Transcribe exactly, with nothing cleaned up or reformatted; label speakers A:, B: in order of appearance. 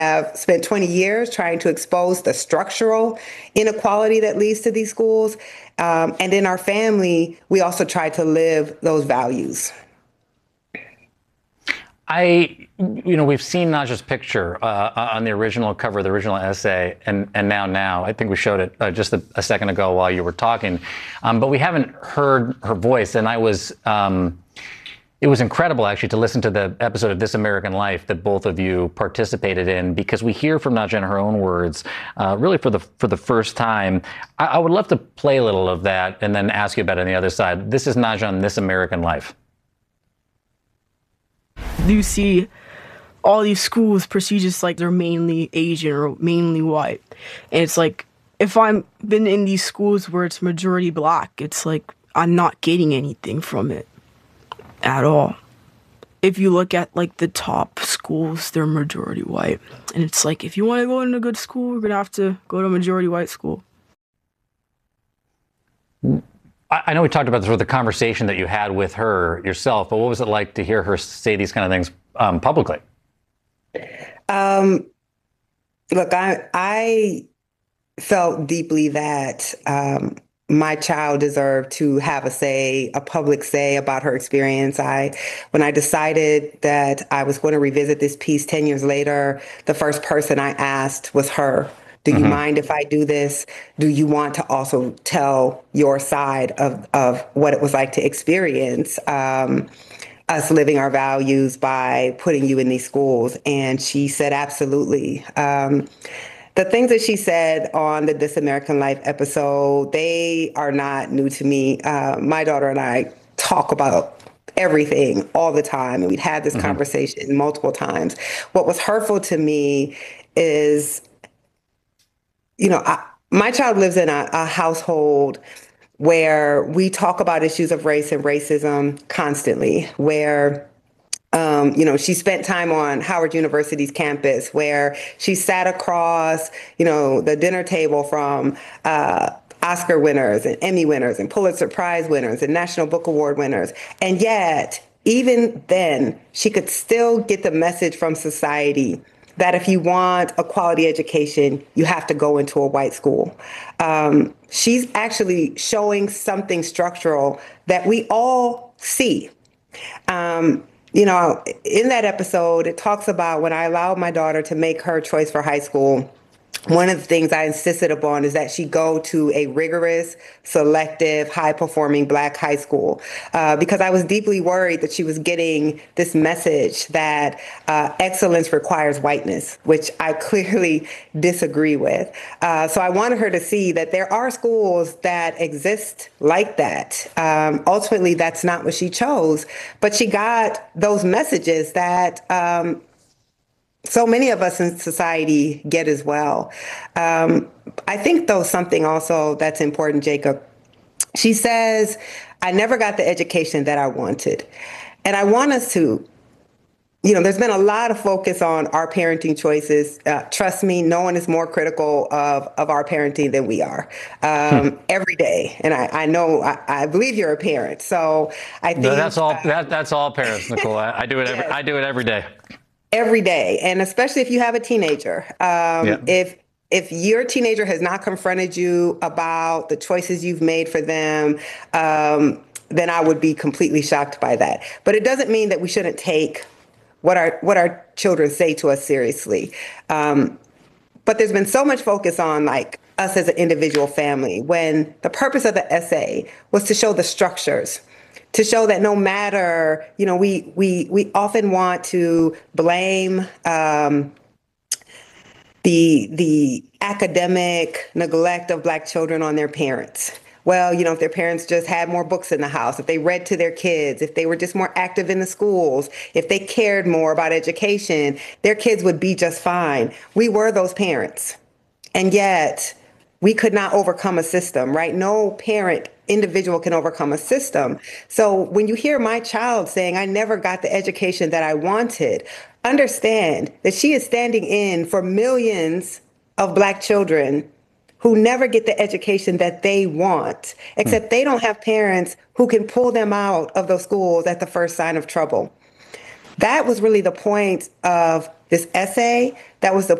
A: have spent twenty years trying to expose the structural inequality that leads to these schools. Um, and in our family, we also try to live those values.
B: I, you know, we've seen Naja's picture uh, on the original cover of the original essay, and, and now, now, I think we showed it uh, just a, a second ago while you were talking, um, but we haven't heard her voice. And I was, um, it was incredible actually to listen to the episode of This American Life that both of you participated in, because we hear from Naja in her own words, uh, really for the for the first time. I, I would love to play a little of that and then ask you about it on the other side. This is Naja on This American Life.
C: You see all these schools prestigious, like they're mainly Asian or mainly white. And it's like, if I'm been in these schools where it's majority black, it's like I'm not getting anything from it at all. If you look at like the top schools, they're majority white. And it's like, if you want to go into a good school, you're going to have to go to a majority white school.
B: I know we talked about sort of the conversation that you had with her yourself, but what was it like to hear her say these kind of things um, publicly?
A: Um, look, I I felt deeply that um, my child deserved to have a say, a public say about her experience. I, when I decided that I was going to revisit this piece ten years later, the first person I asked was her. Do you mm-hmm. mind if I do this? Do you want to also tell your side of, of what it was like to experience um, us living our values by putting you in these schools? And she said, absolutely. Um, the things that she said on the This American Life episode, they are not new to me. Uh, my daughter and I talk about everything all the time, and we'd had this mm-hmm. conversation multiple times. What was hurtful to me is, you know, I, my child lives in a, a household where we talk about issues of race and racism constantly, where, um, you know, she spent time on Howard University's campus, where she sat across, you know, the dinner table from uh, Oscar winners and Emmy winners and Pulitzer Prize winners and National Book Award winners. And yet, even then, she could still get the message from society that if you want a quality education, you have to go into a white school. Um, she's actually showing something structural that we all see. Um, you know, in that episode, it talks about when I allowed my daughter to make her choice for high school, one of the things I insisted upon is that she go to a rigorous, selective, high-performing Black high school, uh, because I was deeply worried that she was getting this message that uh, excellence requires whiteness, which I clearly disagree with. Uh, so I wanted her to see that there are schools that exist like that. Um, ultimately, that's not what she chose, but she got those messages that um, so many of us in society get as well. Um, I think, though, something also that's important, Jacob, she says, I never got the education that I wanted. And I want us to, you know, there's been a lot of focus on our parenting choices. Uh, trust me, no one is more critical of, of our parenting than we are um, every day. And I, I know, I, I believe you're a parent. So I think
B: no, that's all,
A: uh,
B: that, that's all parents, Nicole. I, I do it every, yes. I do it every day.
A: Every day, and especially if you have a teenager. Um,
B: yeah.
A: If if your teenager has not confronted you about the choices you've made for them, um, then I would be completely shocked by that. But it doesn't mean that we shouldn't take what our what our children say to us seriously. Um, but there's been so much focus on like us as an individual family, when the purpose of the essay was to show the structures, to show that no matter, you know, we we we often want to blame um, the the academic neglect of Black children on their parents. Well, you know, if their parents just had more books in the house, if they read to their kids, if they were just more active in the schools, if they cared more about education, their kids would be just fine. We were those parents. And yet we could not overcome a system, right? No parent individual can overcome a system. So when you hear my child saying, I never got the education that I wanted, understand that she is standing in for millions of Black children who never get the education that they want, except mm. they don't have parents who can pull them out of those schools at the first sign of trouble. that was really the point of this essay. That was the